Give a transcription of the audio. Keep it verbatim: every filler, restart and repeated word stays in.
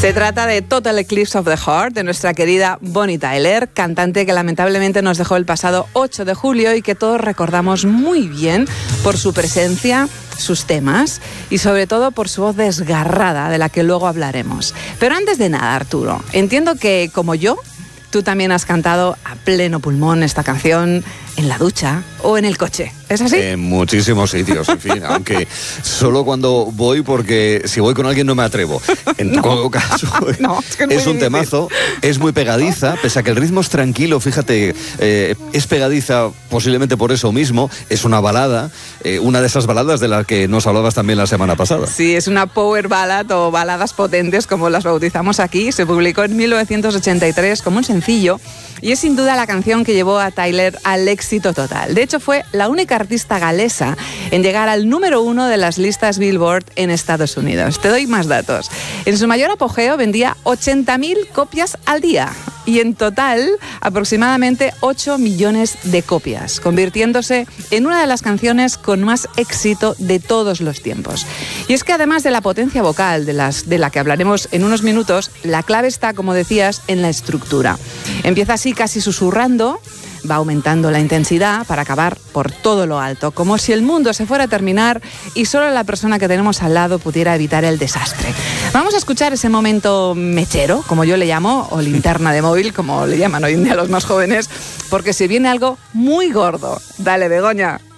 Se trata de Total Eclipse of the Heart, de nuestra querida Bonnie Tyler, cantante que lamentablemente nos dejó el pasado ocho de julio y que todos recordamos muy bien por su presencia, sus temas y sobre todo por su voz desgarrada, de la que luego hablaremos. Pero antes de nada, Arturo, entiendo que, como yo, tú también has cantado a pleno pulmón esta canción en la ducha o en el coche. ¿Es así? En muchísimos sitios, en fin, aunque solo cuando voy, porque si voy con alguien no me atrevo. En no, todo caso, no, es, que es, es un temazo, es muy pegadiza, pese a que el ritmo es tranquilo, fíjate, eh, es pegadiza posiblemente por eso mismo, es una balada, eh, una de esas baladas de las que nos hablabas también la semana pasada. Sí, es una power ballad o baladas potentes, como las bautizamos aquí. Se publicó en mil novecientos ochenta y tres como un sencillo y es sin duda la canción que llevó a Tyler al éxito total. De hecho, fue la única artista galesa en llegar al número uno de las listas Billboard en Estados Unidos. Te doy más datos. En su mayor apogeo vendía ochenta mil copias al día y en total aproximadamente ocho millones de copias, convirtiéndose en una de las canciones con más éxito de todos los tiempos. Y es que además de la potencia vocal de, las, de la que hablaremos en unos minutos, la clave está, como decías, en la estructura. Empieza así casi susurrando, va aumentando la intensidad para acabar por todo lo alto, como si el mundo se fuera a terminar y solo la persona que tenemos al lado pudiera evitar el desastre. Vamos a escuchar ese momento mechero, como yo le llamo, o linterna de móvil, como le llaman hoy en día los más jóvenes, porque se viene algo muy gordo. Dale, Begoña.